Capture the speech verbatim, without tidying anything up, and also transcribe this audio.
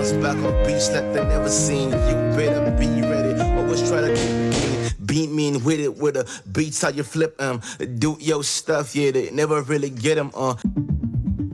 bounce back on beats that they never seen. You better be ready. Always try to beat mean with it with a beats how you flip 'em. Do your stuff, yeah, they never really get 'em. Uh.